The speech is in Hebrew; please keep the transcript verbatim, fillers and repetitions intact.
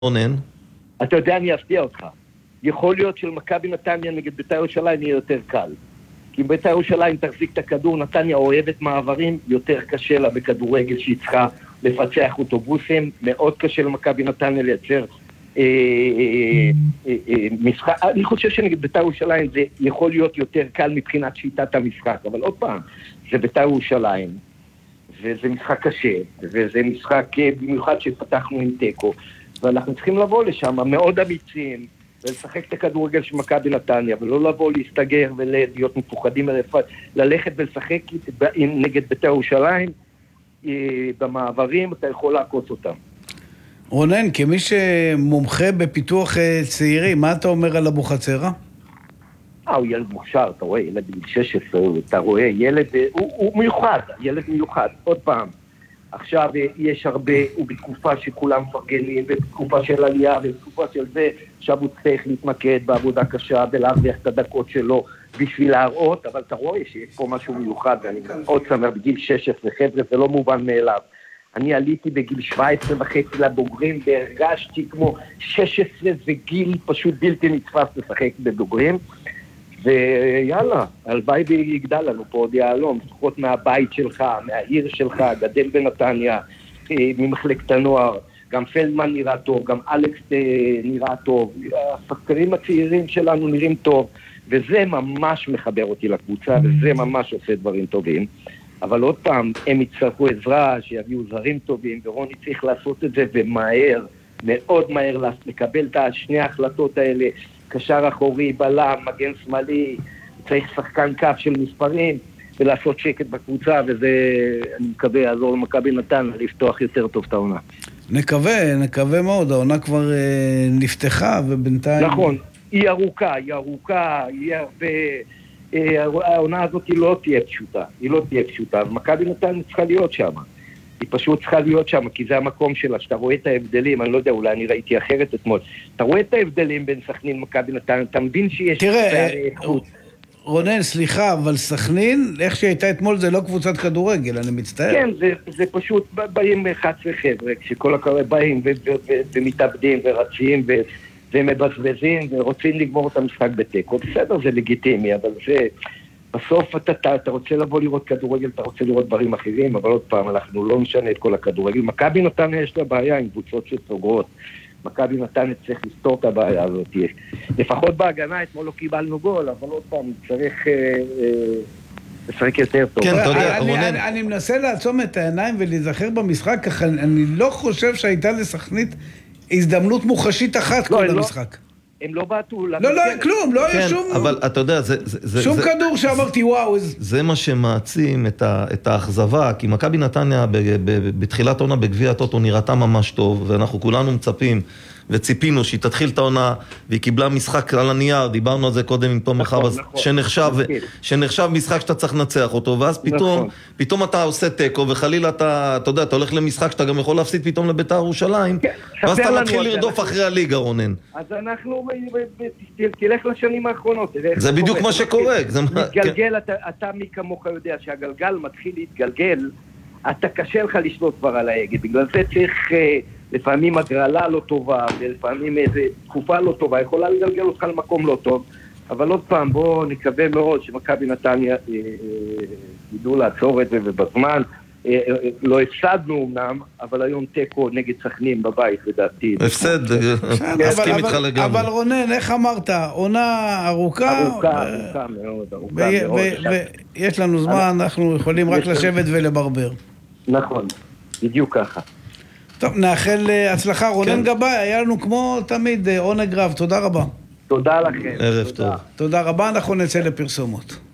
רונן? אתה יודע, אני אפתיע אותך. יכול להיות של מכבי נתניה נגד בית"ר ירושלים יהיה יותר קל. כי אם בית"ר ירושלים תחזיק את הכדור, נתניה אוהבת מעברים, יותר קשה לה בכדורגל שהיא צריכה לפצח אוטובוסים, מאוד קשה למכבי נתניה לייצר אה, אה, אה, אה, משחק. אני חושב שנגד בית"ר ירושלים זה יכול להיות יותר קל מבחינת שיטת המשחק, אבל עוד פעם, זה בית"ר ירושלים, וזה משחק קשה, וזה משחק במיוחד שפתחנו עם טקו, ואנחנו צריכים לבוא לשם מאוד אמיצים, ולשחק את הכדורגל של מכבי נתניה, ולא לבוא להסתגר ולהיות מפוחדים מרפאת, ללכת ולשחק נגד בית"ר ירושלים, במעברים אתה יכול לעקוץ אותם. רונן, כמי שמומחה בפיתוח צעירים, מה אתה אומר על אבוחצירא? אה, הוא ילד מוכשר, אתה רואה, ילד בגיל שש עשרה, אתה רואה, ילד, הוא, הוא מיוחד, ילד מיוחד, עוד פעם. עכשיו יש הרבה, הוא בתקופה שכולם מפרגנים, בתקופה של עלייה, ובתקופה של זה, עכשיו הוא צריך להתמקד בעבודה קשה, ולהרוויח את הדקות שלו בשביל להראות, אבל אתה רואה שיש פה משהו מיוחד, ואני מאוד שמח בגיל שש עשרה, חבר'ה, זה לא מובן מאליו. אני עליתי בגיל שבע עשרה וחצי לבוגרים, והרגשתי כמו שש עשרה זה גיל פשוט בלתי נתפס לשחק בבוגרים, ויאללה, הלוואי ויגדל לנו פה עוד יעלום, לפחות מהבית שלך, מהעיר שלך, גדל בנתניה, ממחלקת הנוער, גם פלדמן נראה טוב, גם אלכס נראה טוב, השחקנים הצעירים שלנו נראים טוב, וזה ממש מחבר אותי לקבוצה, וזה ממש עושה דברים טובים. אבל עוד פעם, הם יצטרכו עזרה, שיביאו זרים טובים, ורוני צריך לעשות את זה, ומהר, מאוד מהר לקבל את שני ההחלטות האלה, קשר אחורי, בלם, מגן שמאלי, צריך שחקן כף של מספרים, ולעשות שקט בקבוצה, וזה, אני מקווה, יעזור למכבי נתניה לפתוח יותר טוב את העונה. נקווה, נקווה מאוד, העונה כבר אה, נפתחה, ובינתיים... נכון, היא ארוכה, היא ארוכה, היא הרבה... אה, העונה הזאת היא לא תהיה פשוטה, היא לא תהיה פשוטה, ומכבי נתניה צריכה להיות שם. היא פשוט צריכה להיות שם, כי זה המקום שלה, שאתה רואה את ההבדלים, אני לא יודע, אולי אני ראיתי אחרת אתמול, אתה רואה את ההבדלים בין סכנין ומכבי נתניה, אתה מבין שיש... תראה, רונן, סליחה, אבל סכנין, איך שהייתה אתמול, זה לא קבוצת כדורגל, אני מצטער. כן, זה, זה פשוט, באים אחד עשרה חבר'ה, כשכל הקרב באים ומתאבדים ורצים ומבזבזים ורוצים לגמור את המשחק בטקו, בסדר, זה לגיטימי, אבל זה... בסוף אתה, אתה, אתה רוצה לבוא לראות כדורגל, אתה רוצה לראות דברים אחרים, אבל עוד פעם, אנחנו לא נשנה את כל הכדורגל. מכבי נתניה יש לה בעיה עם קבוצות שסוגרות. מכבי נתניה צריך לסתור את הבעיה הזאת. לפחות בהגנה, אתמול לא קיבלנו גול, אבל עוד פעם, צריך אה, אה, לשחק יותר טוב. כן, אתה יודע, אני, רונן... אני, אני מנסה לעצום את העיניים ולהיזכר במשחק, ככה אני לא חושב שהייתה לסכנית הזדמנות מוחשית אחת לא, כל לא... המשחק. הם לא בעטו... לא, לא, כלום, לא היה שום... אבל אתה יודע, זה... זה שום זה, כדור שאמרתי, וואו, איזה... זה מה שמעצים את, ה, את האכזבה, כי מכבי נתניה ב, ב, בתחילת העונה בגביע הטוטו נראתה ממש טוב, ואנחנו כולנו מצפים וציפינו שהיא תתחיל את העונה, והיא קיבלה משחק על הנייר, דיברנו על זה קודם עם תומר חבאס, שנחשב, שנחשב משחק שאתה צריך לנצח אותו, ואז פתאום, פתאום אתה עושה טקו, וחלילה אתה, אתה יודע, אתה הולך למשחק שאתה גם יכול להפסיד פתאום לבית"ר ירושלים, ואז אתה מתחיל לרדוף אחרי הליגה, רונן. אז אנחנו, תלך לשנים האחרונות. זה בדיוק מה שקורה. מתגלגל, אתה מי כמוך יודע שהגלגל מתחיל להתגלגל, אתה קשה לך לשלוט כבר על ההגה, בגלל זה צריך... לפעמים הגרלה לא טובה, ולפעמים איזו תקופה לא טובה, יכולה לגלגל אותך למקום לא טוב, אבל עוד פעם, בואו נקווה מאוד שמכבי נתניה אה, אה, ידעו לעצור את זה, ובזמן אה, אה, לא הפסדנו אמנם, אבל היום טקו נגד סכנין בבית, לדעתי. הפסד, מסכים איתך לגמרי. אבל רונן, איך אמרת? עונה ארוכה? ארוכה, ארוכה מאוד, ארוכה מאוד. ויש לנו זמן, אנחנו יכולים רק לשבת ולברבר. נכון, בדיוק ככה. טוב, נאחל הצלחה. רונן גבאי, היה לנו כמו תמיד עונג רב. תודה רבה. תודה לכם. ערב טוב. תודה רבה, אנחנו נצא לפרסומות.